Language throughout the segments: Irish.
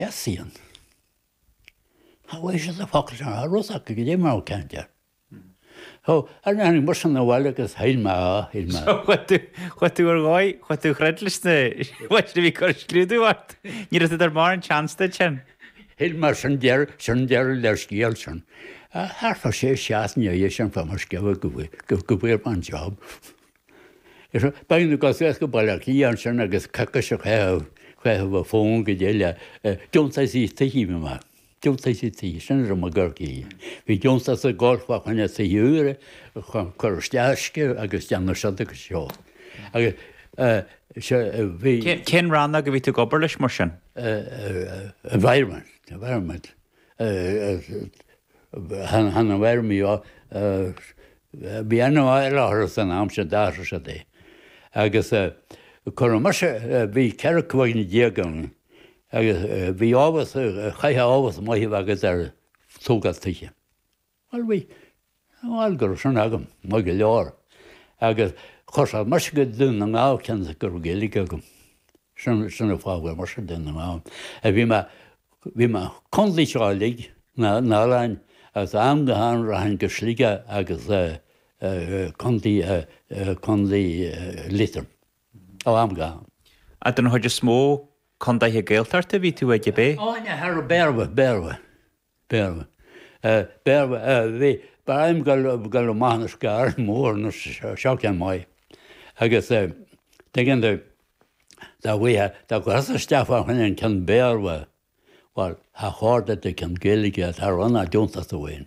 síon. Bhfuil sé a focail an rosaach go dé mar ceinte. Ho an mar san bhile agus heilme heilme. Chuú ar gáid chuú chredlisna bhaiste bhí chu scrúdúhart. Ní ar mar an chansta sin. Heilmar san dear leir scíal san. Harfa sé seaasní a dhé sin fa mar scebh go bhfuir an job. Bainú go go bailach í an sin agus cacha se chuh fón go déile Johnsa sí taíime mar. Johnsa sí tí sin ar mar gurcií. Bhí Johnsa a gáilfa chuine sa dúre chur steisce agus deanna se go seo. Agus Cén ranna go bhí tú gobar leis mar sin? Environment. Hanna bhharmí bí anhile san am se dá se dé. Agus chu mar bhí ceirhhaigna déaganí, agus bhí ábhas chaithe ábhas maitheh agus ar tógatíe. Bhil bhí bháil gur san agam má go leor. Agus chuá mar go dún an á cean gur géige gom. Sinna fáhfuil mar se duna á. A bhí me conlí seálaigh náláin as am go hán rahain go slíige agus condí litir á am gá. A don chuidir smó condaithe géaltarta bhí tú ag bé? Áine ar berha. Bhí baim go mánas gar mór na seán mai. Agus tegin Tá bhuithe tá go stefa chuine cean béarha bhil cháda de cean géige a anna dúnta a bhhain.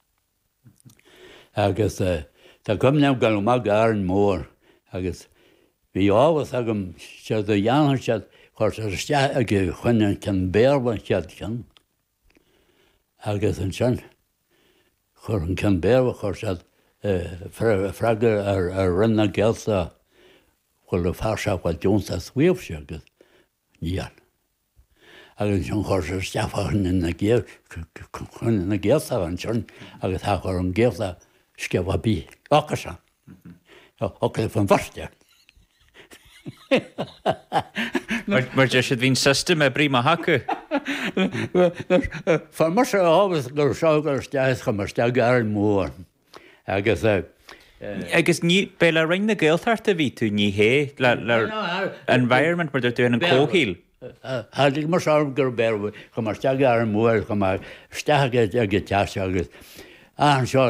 Agus tá gomneam gal má garan mór agus bhí áhas agam se do dheanair sead chuir ste a chuine cean béarha chead cean. Agus an sin chur an cean béarha chuir sead freigar ar rinne gealsa chuil le fearseáil Johnsa shuiamh se agus níal. Agus an chuir steafáin na géalsa an sin agus tá chuir an géalsa scebh bí ácha se. Ocha fan bharste. Mar de siad hín system a brí hacu. Fan mar se ábhas gur seágur steas chu mar steag ar an mór. Agus ní be le ring na géaltarta bhí tú ní hé le environment mar tú an cóhíil. Hádig mar sem gur berh chu mar steag ar an mór chu mar steige a go teise agus. An seo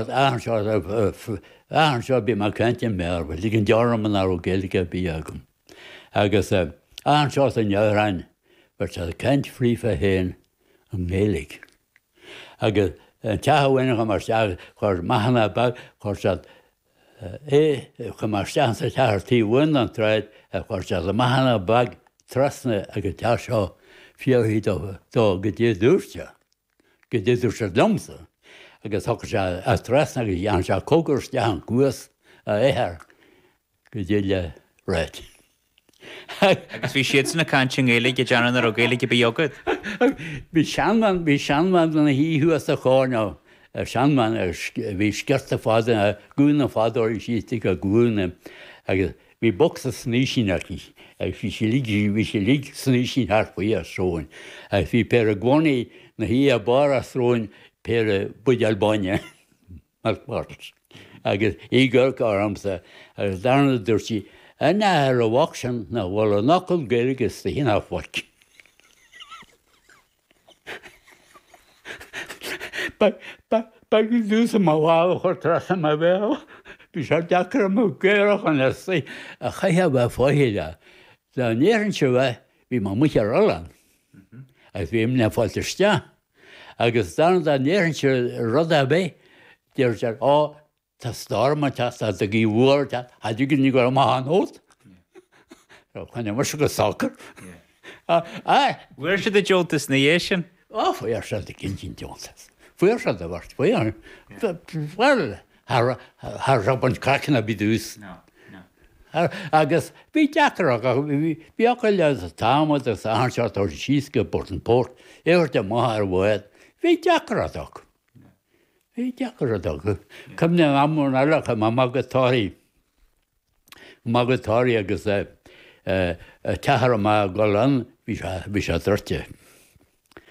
bí mar ceinte méarbh, lí an dearm an á géalaige bí agam. Agus an seo an neráin bar se ceint frífa héin an mélig. Agus tehahhaine chu mar steag chuir maithana bag chuir se chu mar stean sa teartíí bhain an treid a chuir se le maithana bag trasna a go te seo fiorthaí dó go dtí dúirte, go dtí se domsa. Agus thucha se a trasna go dhéan se cógur stean cuas a éair go dtí le réit. Agus bhí siad sanna canting éalaigh deanan ar géalaigh bí jogad? Bhí seanman na híú a cháná. Seanman bhí sceirta fáda a gúna fádóir síiste a gúna agus bhí box a sníisiach bhí sé lí sníisií harpaí a sróin. Bhí per a gcónaí na hí a bar a sróin per a buidealbáine mar páirt. Agus ígur áramsa agus darna dúirtí a ar a bhhac sin na bhfuil a nacil géalagus sa hína bhhaid. Ba go dúsa má bháil chuir trasa a bheith, bhí se dechar mó géireach an lesa a chaithe bheith fáile. Tá néann se bheith bhí má muiche rolan, agus bhí imna fáilte ste. Agus dána néann se rud a bheith, déir se tá starma teasta a gí bhúir a dúgan ní gur má an hót. Chuine mar se go sácar. Bhuiir siad a Jotas na dhé sin? Fuar se a cincin Jotas. Fuar se a bhart fuar. Well, Har rabban crackan a bidús. Agus bhí deachach bhí acha le a támad agus anseart ar síosca bort an pót, éhar de maith ar bhid, bhí deachach. Bhí deachach. Cumne amúr eile má magatáí agus tehar má golan bhí se drute.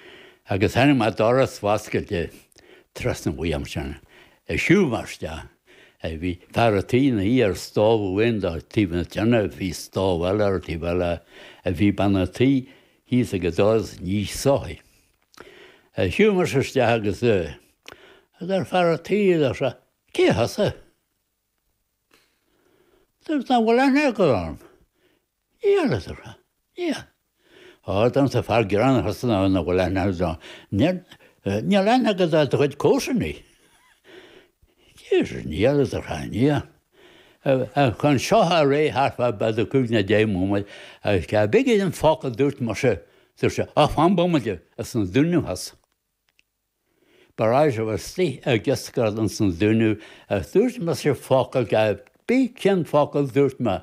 agus hennim a doras vascail de tras na bhuiam sena. Siú marste. Bhí paratína í ar stábh wind a tína tena bhí stábhile ar tíbhile a bhí banatí hí a go dáis níos sói. Siú mar ste agus ar paratíí ar se cé hasa. There's no bhfuil an go arm. Íala ar. Ia. Dan sa far gran hasna na bhfuil an ar. Ní lena go a chuid cósanní. Níala ar ní. Chun seo a ré harfa bad a cúna déimúid ce big an fácail dúirt mar se a fanbomide as san dúnú has. Baráis bhar slí a gceascard an san dúnú a dúirt mar sé fácail ga bí cean fácail dúirt me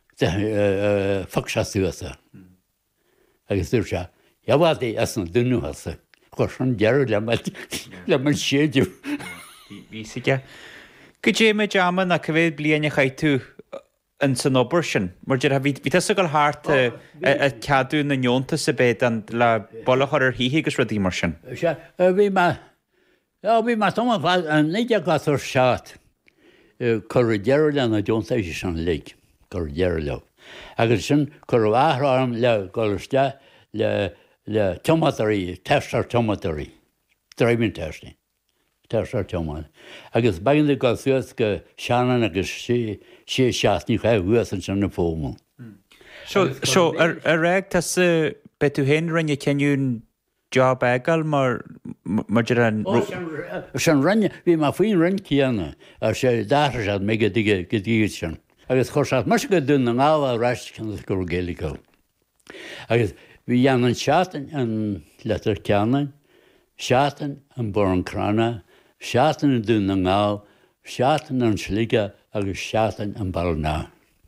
fagseúasa. Agus dúirt se, jahhaí as san dúnú hasa. Chir san dear le mar séidir. Bhí sige. Go dé me deama na cohfuil bliana chaitú an san obair sin, mar de bhí go háart a ceadú na neonta sa bed an le bolachar ar híhí agus rudí mar sin. Bhí mar tom an néide gas ar seat chur deir le na diontaise san le chur deir le. Agus sin chur bhharm le goiste le tomatarí, testar tomatarí, dreiminn testing. Testar tomáin. Agus bagan go suas go seanan agus sé seaasní cha bhuas an sin na fómú. So ar réag tá betú hen rinne ceanún job egal mar an... Sin rinne, bhí má faoin rinn cíanna ar sé dáthar sead mé go dtíad sin. Agus chósaat mar go dún na ngáha reist cin gur géalaá. Agus bhí dhéanaan seaatan an letar ceannain, seaatan an bor an crana, seaatan an dún na ngá, seaatan an slíige agus seaatan an balná.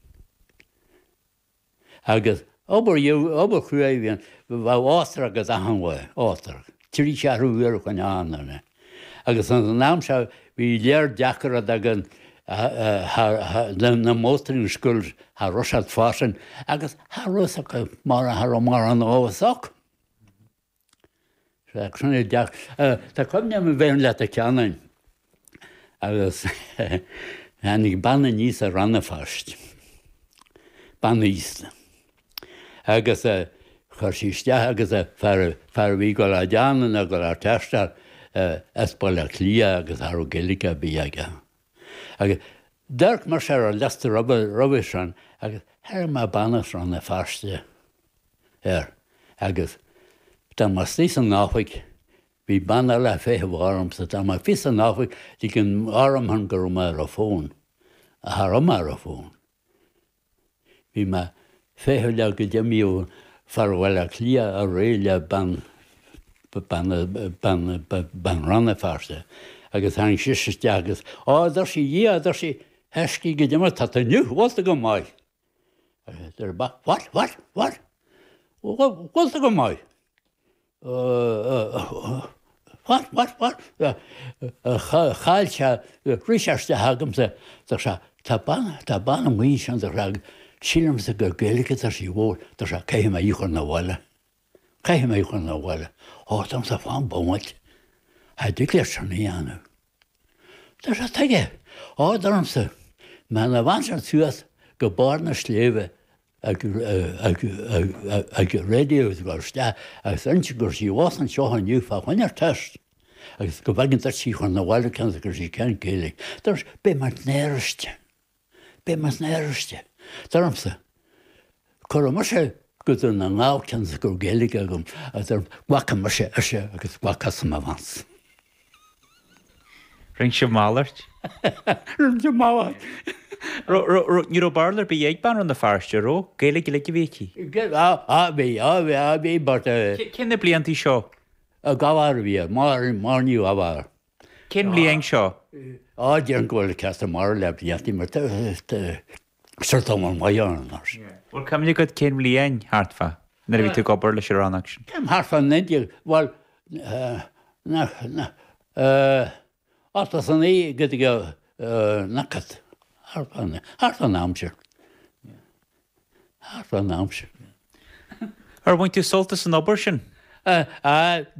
Agus obair chuéhíonn bh átar agus ahanhha átar. Tíí seaarú bhuiir chuin anna. Agus an náam se bhí léir deachar agan na mótaring scoil ha Rosad fásin agus ha Rosacha mar an óhaach. Sunna deach. Tá chumne a bhéon le a ceannain agus hanig banna níos a ranna fast. Banna ísna. Agus chuir síiste agus fear bhí go a deanan a go ar teistar espáil a clia agus ar géalacha bí aige. Agus dúirt mar sé ar leasta rubis an agus thir má banas ran na farste agus tá mar slí an náfuig bhí banna le féthe bharmsa tá mar fi an náfuig dí cin áram an gur mar a fón a thar mar a fón. Bhí me féthe le go deimiú farhfuil a clia a réile ban ranna farste. Agus hang siiste agus dar sí dhé dar sí heiscí go deimar tá nniu bhilta go maiid. What? Bhilta go maiid? What? Cháilte ríseiste hagamsa tá banna mí an rag sílamsa gur géalacha tar sí bhór tar se céim a íchar na bhile. Céim a íchar na bhile. Tam sa fan bóid. Ha dúléir san íanú. Tá se teige darmsa me na bhainsear suas go barna sléomh ag réú goiste agus anse gur sí bhás an seo an nniufa chuinear teist agus go bhagann tar sí chun na bhile can gur sí cean céala. Tars bé mar néiriiste. Darmsa chur mar sé go na ngá can gur géalacha gom a bhacha mar sé agus bhacha a bhans. Ring se málairt? Ring se málairt. Ní barlar bí ag ban an na farste ró, géala go le go bhéci? Bhí bart Cinna bliantí seo? A gabhar bhí mar níú abhar. Cin bliang seo? Déar an ghfuil ceasta mar le bliantí mar suirtá an maiarn. Bhil cumne go cin bliang hartfa, na bhí tú gobar leis ránach sin. Cem hartfa néidir bhil átas an í go go nacat. Hartfa námsir. Ar bhaint tú soltas an obair sin?